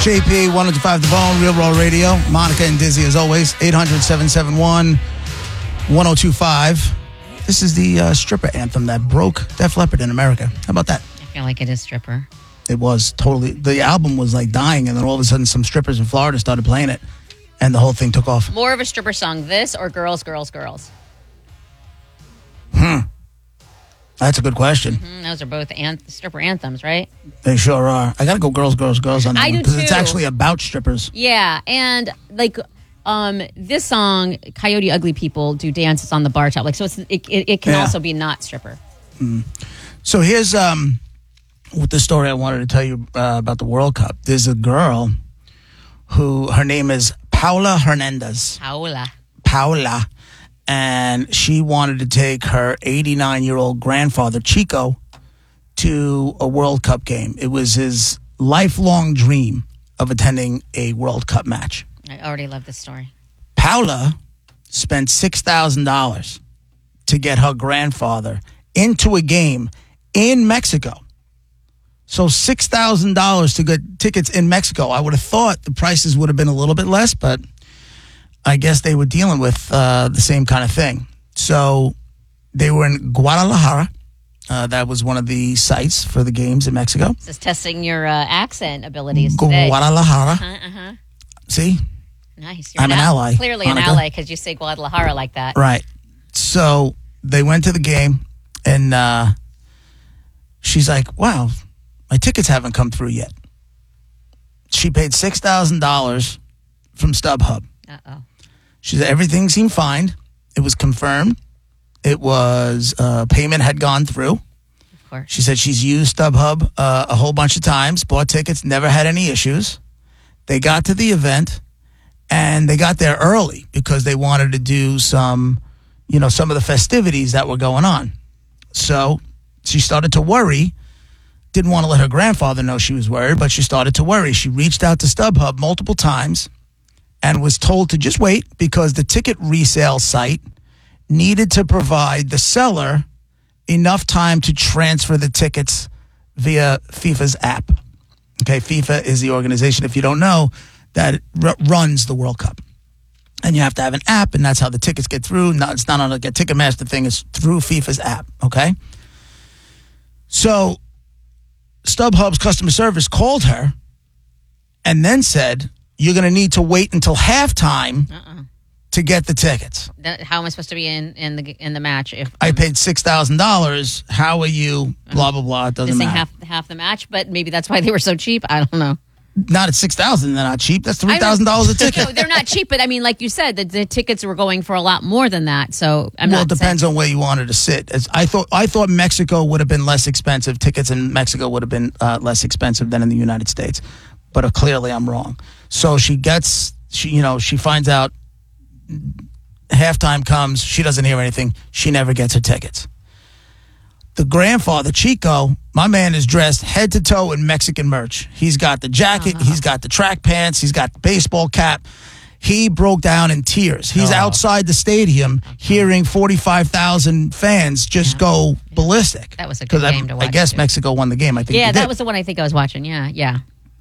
JP, 105 The Bone, Real Raw Radio. Monica and Dizzy, as always, 800-771-1025. This is the stripper anthem that broke Def Leppard in America. How about that? I feel like it is stripper. It was totally. The album was like dying, and then all of a sudden some strippers in Florida started playing it, and the whole thing took off. More of a stripper song, this or Girls, Girls, Girls? That's a good question. Those are both stripper anthems, right? They sure are. I got to go Girls, Girls, Girls on that I one. do Because it's too. actually about strippers. Yeah, and like this song, Coyote Ugly People do dances on the bar top. Like, so it can also be not stripper. So here's what the story I wanted to tell you about the World Cup. There's a girl who, her name is Paula Hernandez. Paula. And she wanted to take her 89-year-old grandfather, Chico, to a World Cup game. It was his lifelong dream of attending a World Cup match. I already love this story. Paula spent $6,000 to get her grandfather into a game in Mexico. So $6,000 to get tickets in Mexico. I would have thought the prices would have been a little bit less, but I guess they were dealing with the same kind of thing. So they were in Guadalajara. That was one of the sites for the games in Mexico. This is testing your accent abilities today. Guadalajara. See? Nice. I'm an ally. Clearly Monica. an ally because you say Guadalajara like that. Right. So they went to the game, and she's like, wow, my tickets haven't come through yet. She paid $6,000 from StubHub. Uh-oh. She said everything seemed fine. It was confirmed. It was payment had gone through. Of course. She said she's used StubHub a whole bunch of times, bought tickets, never had any issues. They got to the event, and they got there early because they wanted to do some of the festivities that were going on. So she started to worry. Didn't want to let her grandfather know she was worried, but she started to worry. She reached out to StubHub multiple times and was told to just wait because the ticket resale site needed to provide the seller enough time to transfer the tickets via FIFA's app. Okay, FIFA is the organization, if you don't know, that runs the World Cup. And you have to have an app, and that's how the tickets get through. No, it's not on like a Ticketmaster thing. It's through FIFA's app, okay? So StubHub's customer service called her and then said, you're going to need to wait until halftime to get the tickets. How am I supposed to be in the match if I paid $6,000? How are you? Blah blah blah. It doesn't missing matter. half the match? But maybe that's why they were so cheap. I don't know. Not at $6,000. They're not cheap. That's $3,000 a ticket. No, they're not cheap. But I mean, like you said, the tickets were going for a lot more than that. So it depends on where you wanted to sit. I thought Mexico would have been less expensive. Tickets in Mexico would have been less expensive than in the United States. But clearly, I'm wrong. So she finds out. Halftime comes. She doesn't hear anything. She never gets her tickets. The grandfather, Chico, my man is dressed head to toe in Mexican merch. He's got the jacket. He's got the track pants. He's got the baseball cap. He broke down in tears. He's outside the stadium hearing 45,000 fans just go ballistic. That was a good game to watch. I guess Mexico won the game. I think. Yeah, that was the one I think I was watching. Yeah.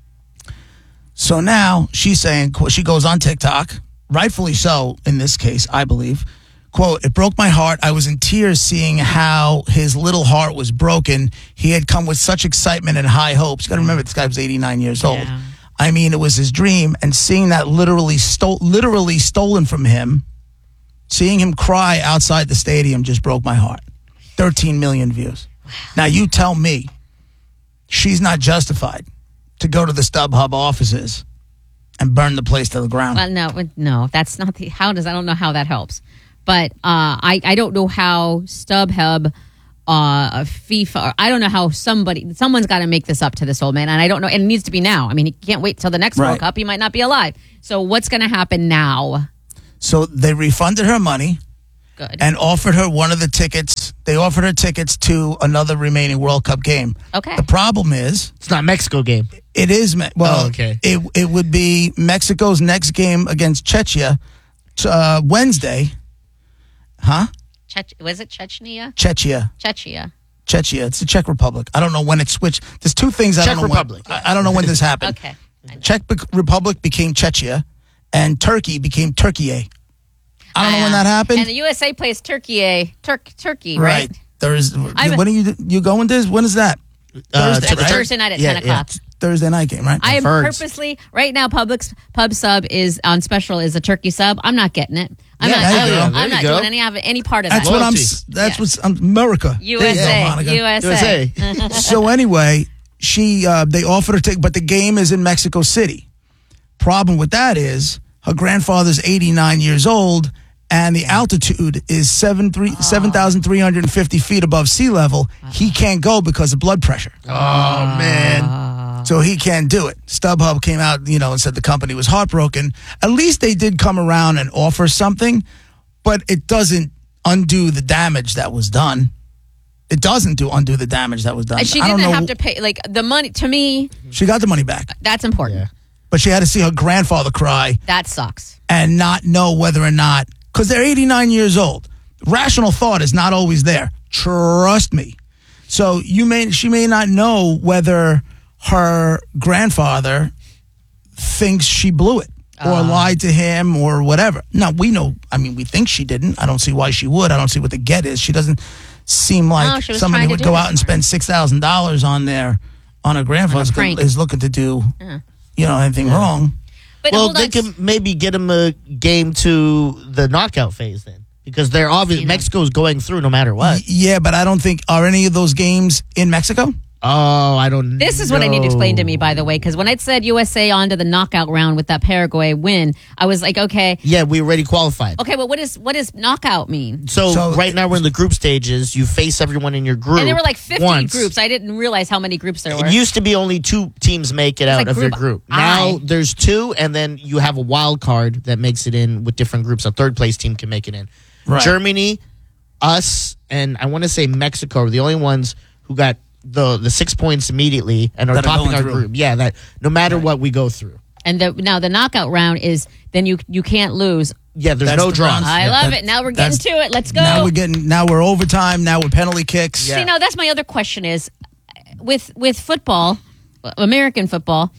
So now she's saying, she goes on TikTok, rightfully so in this case, I believe. Quote, it broke my heart. I was in tears seeing how his little heart was broken. He had come with such excitement and high hopes. You got to remember, this guy was 89 years old. Yeah. I mean, it was his dream. And seeing that literally stolen from him, seeing him cry outside the stadium just broke my heart. 13 million views. Wow. Now, you tell me she's not justified to go to the StubHub offices and burn the place to the ground. Well, no, that's not I don't know how that helps. But I don't know how StubHub, FIFA, I don't know how someone's got to make this up to this old man. And I don't know, and it needs to be now. I mean, he can't wait till the next World Cup. He might not be alive. So what's going to happen now? So they refunded her money. Good. And offered her one of the tickets. They offered her tickets to another remaining World Cup game. Okay. The problem is, it's not a Mexico game. It is. Okay. It would be Mexico's next game against Czechia Wednesday. Huh? Was it Chechnya? Czechia. Czechia. It's the Czech Republic. I don't know when it switched. There's two things I don't know. Czech Republic. I don't know when this happened. Okay. Czech Republic became Czechia, and Turkey became Turkey. I don't know when that happened. And the USA plays Turkey, right? When are you going to? When is that? Thursday, right? Thursday night at 10 o'clock. Thursday night game, right? I am purposely right now. Pub sub is on special. Is a turkey sub. I'm not getting it. I'm not doing any part of that. That's what's America. USA. So anyway, they offered her ticket, but the game is in Mexico City. Problem with that is her grandfather's 89 years old, and the altitude is 7,350 feet above sea level. He can't go because of blood pressure. Oh, man. So he can't do it. StubHub came out, and said the company was heartbroken. At least they did come around and offer something, but it doesn't undo the damage that was done. It doesn't undo the damage that was done. She didn't have to pay, the money, to me. She got the money back. That's important. Yeah. But she had to see her grandfather cry. That sucks. And not know whether or not, because they're 89 years old. Rational thought is not always there. Trust me. So she may not know whether her grandfather thinks she blew it or lied to him or whatever. Now, we know, we think she didn't. I don't see why she would. I don't see what the get is. She doesn't seem like somebody who would go out and spend $6,000 on her grandfather is looking to do, anything wrong. But they can maybe get him a game to the knockout phase then. Because they're obviously, Mexico's going through no matter what. Yeah, but I don't think, are any of those games in Mexico? Oh, I don't know. This is what I need to explain to me, by the way, because when I said USA on to the knockout round with that Paraguay win, I was like, okay. Yeah, we already qualified. Okay, but what does knockout mean? So right now we're in the group stages. You face everyone in your group. And there were like 50 once. groups. I didn't realize how many groups there were. It used to be only 2 teams make it out of your group. Now there's 2, and then you have a wild card that makes it in with different groups. A third place team can make it in. Right. Germany, us, and I want to say Mexico are the only ones who got the 6 points immediately and are topping our group. Yeah, that no matter what we go through. And now the knockout round is then you can't lose. Yeah, there's no draws. I love it. Now we're getting to it. Let's go. Now we're overtime. Now we're penalty kicks. Yeah. See, now that's my other question is with football, American football.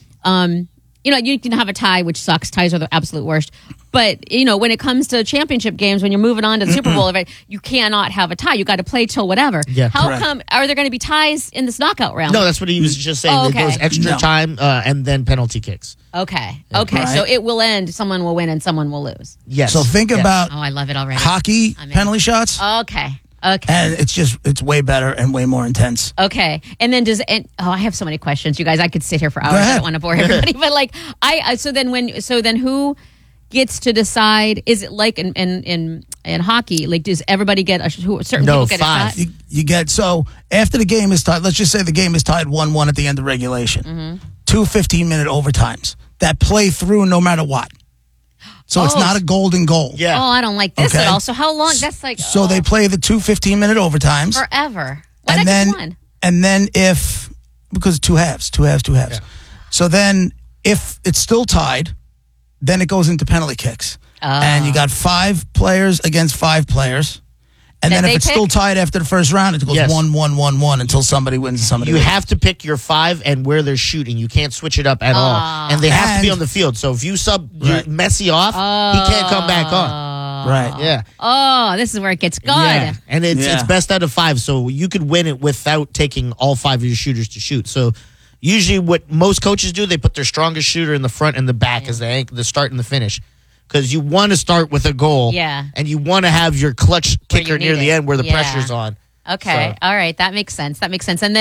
You can have a tie, which sucks. Ties are the absolute worst. But, when it comes to championship games, when you're moving on to the Super Bowl event, you cannot have a tie. You got to play till whatever. Yeah, How come, are there going to be ties in this knockout round? No, that's what he was just saying. It goes extra time and then penalty kicks. Okay. Right. So it will end. Someone will win and someone will lose. Yes. So think about I love it already. Hockey penalty shots. Okay. And it's way better and way more intense. Okay. And then I have so many questions, you guys. I could sit here for hours. I don't want to bore everybody. But so then who gets to decide? Is it like in hockey? Like, does everybody get people get 5. a shot? You get, so after the game is tied, let's just say the game is tied 1-1 at the end of regulation. Mm-hmm. 2 15-minute overtimes that play through no matter what. So it's not a golden goal. Yeah. Oh, I don't like this at all. So how long? That's like... So they play the 2 15-minute overtimes. Forever. Why not just one? And then because 2 halves. Yeah. So then if it's still tied, then it goes into penalty kicks. And you got 5 players against 5 players. And then if it's still tied after the first round, it goes 1-1-1-1 until somebody wins and somebody wins. You have to pick your 5 and where they're shooting. You can't switch it up at all. And they have to be on the field. So if you sub Messi off, he can't come back on. Right. Yeah. Oh, this is where it gets good. Yeah. And it's best out of 5. So you could win it without taking all 5 of your shooters to shoot. So usually what most coaches do, they put their strongest shooter in the front and the back as the start and the finish. Because you want to start with a goal. Yeah. And you want to have your clutch kicker near the end where the pressure's on. Okay. All right. That makes sense. And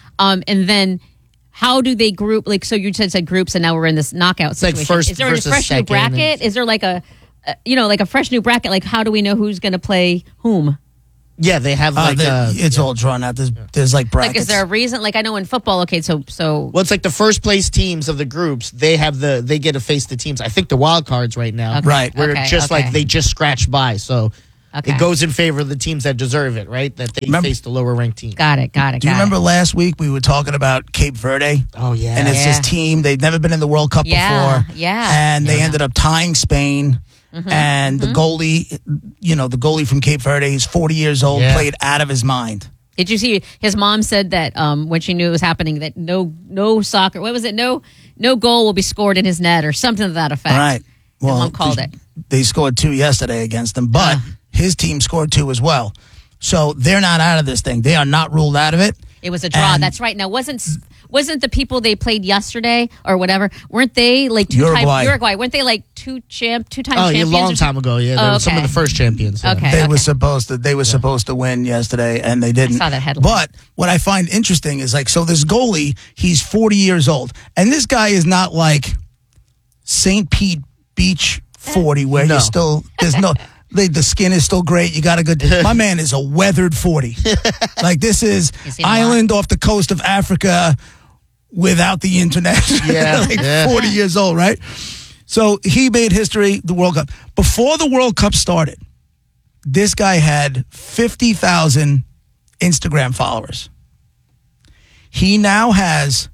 then how do they group? Like, so you said groups, and now we're in this knockout situation. Like first is there a versus fresh new bracket? Is there like like a fresh new bracket? Like, how do we know who's going to play whom? Yeah, they have it's all drawn out. There's like brackets. Like, is there a reason? Like, I know in football. Okay, so well, it's like the first place teams of the groups. They get to face the teams. I think the wild cards right now, right? Where like they just scratched by, so it goes in favor of the teams that deserve it, right? That they face the lower ranked team. Got it. Do you remember last week we were talking about Cape Verde? Oh yeah, and it's this team. They'd never been in the World Cup before. Yeah, and they ended up tying Spain. Mm-hmm. And the goalie, the goalie from Cape Verde, he's 40 years old, played out of his mind. Did you see his mom said that when she knew it was happening that no soccer, what was it? No goal will be scored in his net or something to that effect. Right. Well, mom called it. They scored 2 yesterday against them, but his team scored 2 as well. So they're not out of this thing. They are not ruled out of it. It was a draw. That's right. Now, wasn't the people they played yesterday or whatever? Weren't they like Uruguay? Weren't they like two-time champions? A long time ago. Yeah, they were some of the first champions. Yeah. Okay, they were supposed to win yesterday, and they didn't. I saw that headline. But what I find interesting is so this goalie, he's 40 years old, and this guy is not like St. Pete Beach 40, where you're still the skin is still great. You got a good. My man is a weathered 40. Like this is island off the coast of Africa without the internet. Yeah, 40 years old, right? So he made history. The World Cup. Before the World Cup started, this guy had 50,000 Instagram followers. He now has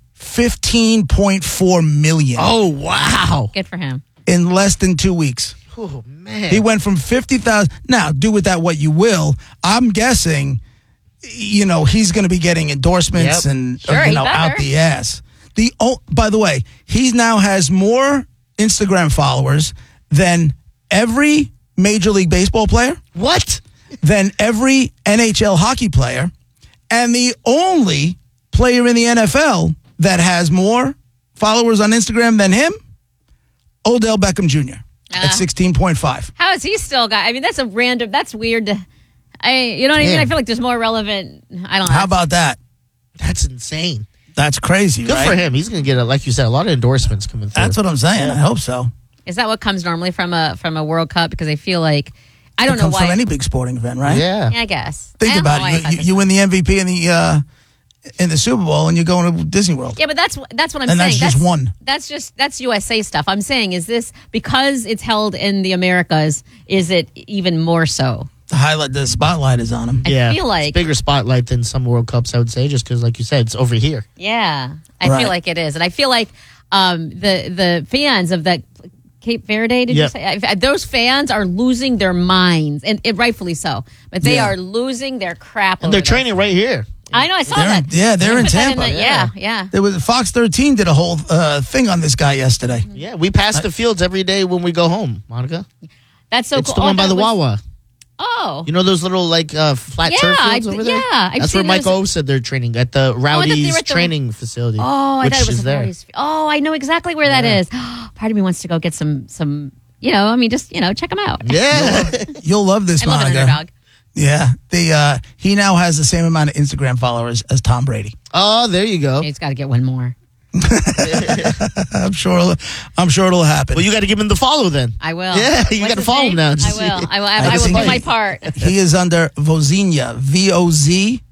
15.4 million. Oh wow! Good for him. In less than 2 weeks. Oh, man. He went from 50,000. Now, do with that what you will. I'm guessing, he's going to be getting endorsements and out the ass. By the way, he now has more Instagram followers than every Major League Baseball player. What? Than every NHL hockey player. And the only player in the NFL that has more followers on Instagram than him, Odell Beckham Jr. At 16.5. How is he still got? I mean, that's weird. You know what I mean? I feel like there's more relevant. I don't know. How about that? That's insane. That's crazy. Good for him. He's going to get, like you said, a lot of endorsements coming through. That's what I'm saying. Yeah. I hope so. Is that what comes normally from a World Cup? Because I feel like I don't know why. It comes from any big sporting event, right? Yeah. I guess. Think about it. You win the MVP in the Super Bowl, and you're going to Disney World. Yeah, but that's what I'm saying. And that's just one. That's USA stuff. I'm saying, is this because it's held in the Americas? Is it even more so? The spotlight is on them. I feel like it's bigger spotlight than some World Cups, I would say, just because, like you said, it's over here. Yeah, I feel like it is, and I feel like the fans of that Cape Verde, did you say? Those fans are losing their minds, and rightfully so. But they are losing their crap. And they're training right here. I know. I saw that. Yeah, they're in Tampa. Yeah. There was Fox 13 did a whole thing on this guy yesterday. Yeah, we pass the fields every day when we go home, Monica. That's so cool. It's the one by the Wawa. Oh. You know those little flat turf fields over there? Yeah, that's where Mike O said they're training at the Rowdy's training facility. Oh, I thought it was the Rowdy's. Oh, I know exactly where that is. Part of me wants to go get some just check them out. Yeah. You'll love this, Monica. I love an underdog. Yeah, he now has the same amount of Instagram followers as Tom Brady. Oh, there you go. He's got to get one more. I'm sure it'll happen. Well, you got to give him the follow then. I will. Yeah, you got to follow him now. I will do my part. He is under Vozinha, VOZINHA.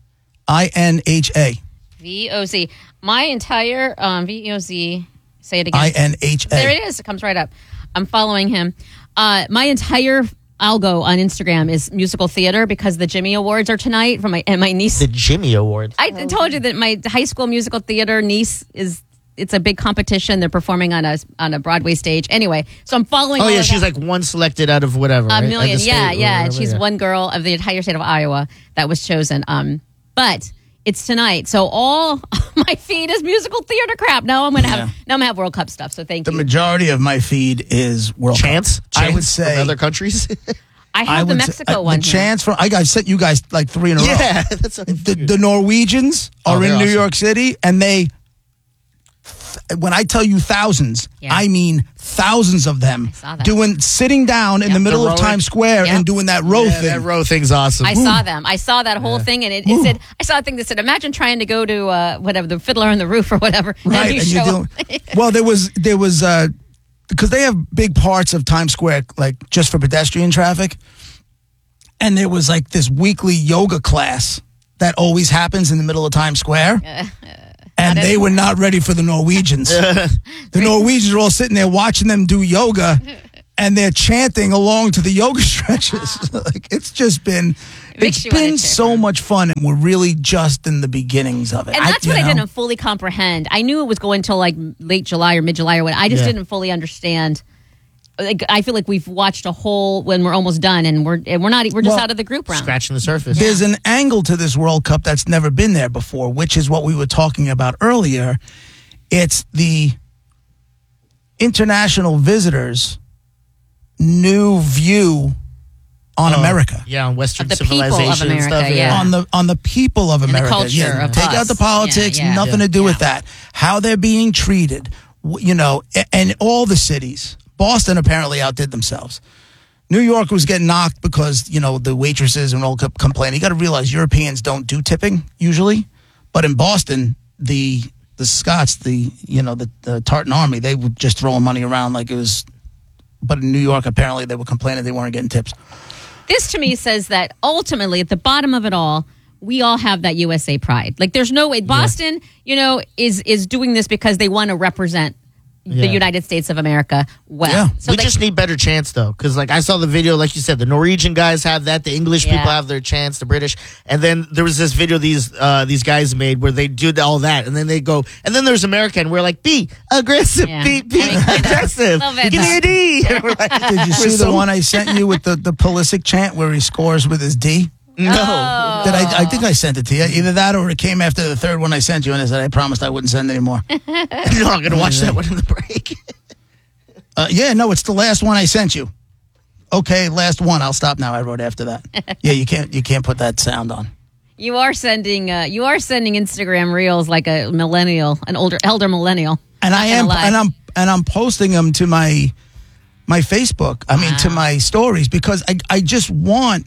VOZ. My entire VOZ. Say it again. INHA. There it is. It comes right up. I'm following him. My entire algo on Instagram is musical theater because the Jimmy Awards are tonight from my niece. The Jimmy Awards. I told you that my high school musical theater niece it's a big competition. They're performing on a Broadway stage. Anyway, so I'm following. Oh yeah, she's like one selected out of whatever. A million. Yeah. She's one girl of the entire state of Iowa that was chosen. But it's tonight, so all my feed is musical theater crap. Now I'm gonna have World Cup stuff. So thank you. The majority of my feed is World Cup. I would say from other countries. I have the Mexico one. The chance from I sent you guys like 3 in a row. Yeah, that's the Norwegians are in New York City, and when I tell you thousands, I mean thousands of them sitting down in the middle of Times Square and doing that row thing. That row thing's awesome. I saw them. I saw that whole thing, and it said, I saw a thing that said, imagine trying to go to whatever, the Fiddler on the Roof or whatever. Right. Well, there was because they have big parts of Times Square like just for pedestrian traffic, and there was like this weekly yoga class that always happens in the middle of Times Square. And they were not ready for the Norwegians. The Norwegians are all sitting there watching them do yoga, and they're chanting along to the yoga stretches. It's just been, so much fun, and we're really just in the beginnings of it. And that's what I didn't fully comprehend. I knew it was going till like late July or mid-July or what. I just didn't fully understand I feel like we've watched a whole when we're almost done, and we're just out of the group round, scratching the surface. There's an angle to this World Cup that's never been there before, which is what we were talking about earlier. It's the international visitors' new view on America. Yeah, on Western the people of civilization and America, stuff. yeah. On the people of America. the culture of Take us. out the politics, Yeah. nothing to do with that. How they're being treated, and all the cities. Boston apparently outdid themselves. New York was getting knocked because, the waitresses and all kept complaining. You got to realize Europeans don't do tipping usually, but in Boston, the Scots, the Tartan Army, they were just throwing money around like it was. But in New York, apparently they were complaining they weren't getting tips. This to me says that ultimately, at the bottom of it all, we all have that USA pride. Like, there's no way Boston, is doing this because they want to represent the United States of America well. Yeah. So we just need better chants, though, because I saw the video, like you said, the Norwegian guys have that, the English people have their chants, the British, and then there was this video these guys made where they do all that, and then they go, and then there's America, and we're like, be aggressive, be aggressive, give me a D. Did you see the one I sent you with the Pulisic chant where he scores with his D? No. I think I sent it to you. Either that or it came after the third one I sent you, and I said I promised I wouldn't send any more. No, I'm going to watch that one in the break. It's the last one I sent you. Okay, last one. I'll stop now. I wrote after that. Yeah, you can't put that sound on. You are sending Instagram reels like a millennial, an elder millennial. And I'm posting them to my Facebook. I mean, to my stories, because I just want.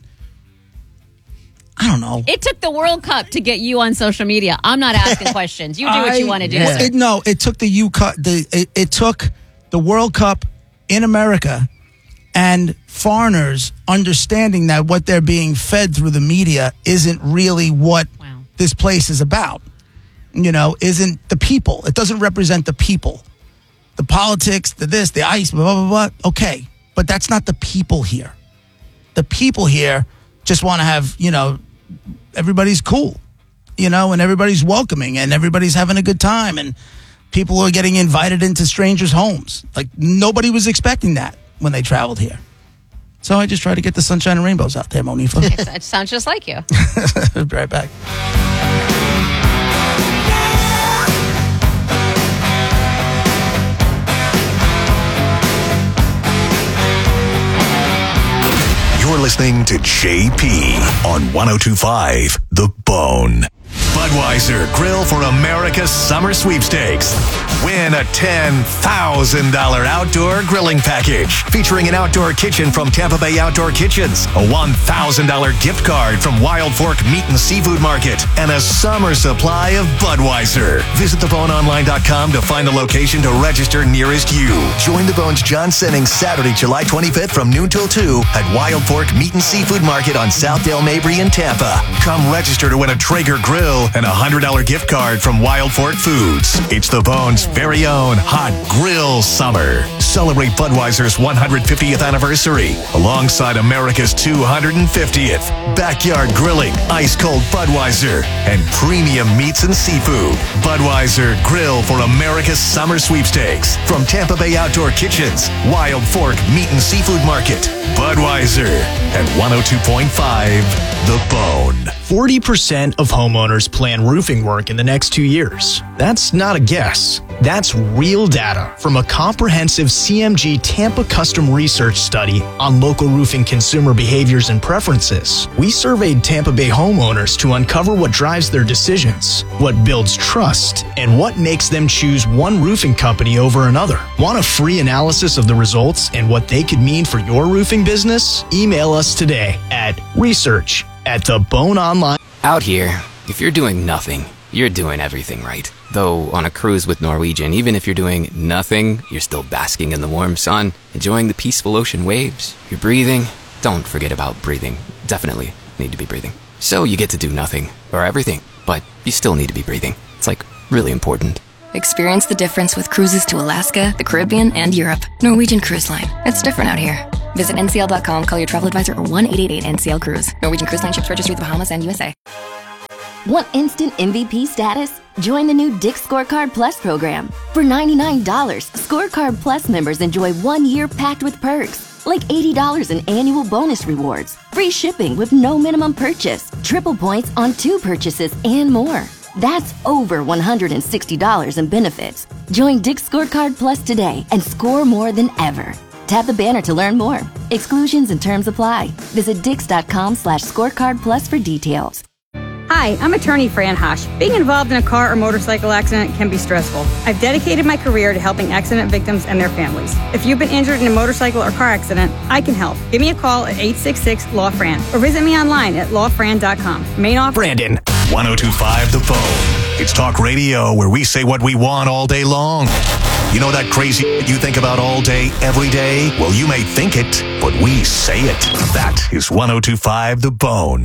I don't know. It took the World Cup to get you on social media. I'm not asking questions. You do what you want to do. Yeah. It took it took the World Cup in America and foreigners understanding that what they're being fed through the media isn't really what this place is about. Isn't the people. It doesn't represent the people. The politics, the this, the ice, blah, blah, blah, blah. Okay, but that's not the people here. The people here just want to have, everybody's cool, and everybody's welcoming and everybody's having a good time and people are getting invited into strangers' homes. Like, nobody was expecting that when they traveled here. So I just try to get the sunshine and rainbows out there, Monifa. It sounds just like you. I'll be right back. You're listening to JP on 102.5 The Bone. Budweiser Grill for America's Summer Sweepstakes. Win a $10,000 outdoor grilling package featuring an outdoor kitchen from Tampa Bay Outdoor Kitchens, a $1,000 gift card from Wild Fork Meat and Seafood Market, and a summer supply of Budweiser. Visit theboneonline.com to find a location to register nearest you. Join the Bones John Sennings Saturday, July 25th from noon till 2 at Wild Fork Meat and Seafood Market on Southdale Mabry in Tampa. Come register to win a Traeger grill and a $100 gift card from Wild Fork Foods. It's the Bones' very own hot grill summer. Celebrate Budweiser's 150th anniversary alongside America's 250th. Backyard grilling, ice cold Budweiser, and premium meats and seafood. Budweiser Grill for America's Summer Sweepstakes from Tampa Bay Outdoor Kitchens, Wild Fork Meat and Seafood Market. Budweiser at 102.5 The Bone. 40% of homeowners plan roofing work in the next 2 years. That's not a guess. That's real data from a comprehensive CMG Tampa custom research study on local roofing consumer behaviors and preferences. We surveyed Tampa Bay homeowners to uncover what drives their decisions, what builds trust, and what makes them choose one roofing company over another. Want a free analysis of the results and what they could mean for your roofing business? Email us today at research@theboneonline. Out here, if you're doing nothing, you're doing everything right. Though on a cruise with Norwegian, even if you're doing nothing, you're still basking in the warm sun, enjoying the peaceful ocean waves. You're breathing. Don't forget about breathing. Definitely need to be breathing. So you get to do nothing, or everything, but you still need to be breathing. It's really important. Experience the difference with cruises to Alaska, the Caribbean, and Europe. Norwegian Cruise Line. It's different out here. Visit ncl.com, call your travel advisor, or 1-888-NCL-CRUISE. Norwegian Cruise Line ships registry the Bahamas and USA. Want instant MVP status? Join the new Dick's Scorecard Plus program. For $99, Scorecard Plus members enjoy 1 year packed with perks, like $80 in annual bonus rewards, free shipping with no minimum purchase, triple points on 2 purchases, and more. That's over $160 in benefits. Join Dick's Scorecard Plus today and score more than ever. Tap the banner to learn more. Exclusions and terms apply. Visit dix.com/scorecardplus for details. Hi, I'm attorney Fran Hosh. Being involved in a car or motorcycle accident can be stressful. I've dedicated my career to helping accident victims and their families. If you've been injured in a motorcycle or car accident, I can help. Give me a call at 866-LAW-FRAN or visit me online at lawfran.com. Main office Brandon. 102.5 The Bone. It's talk radio where we say what we want all day long. You know that crazy you think about all day, every day? Well, you may think it, but we say it. That is 102.5 The Bone.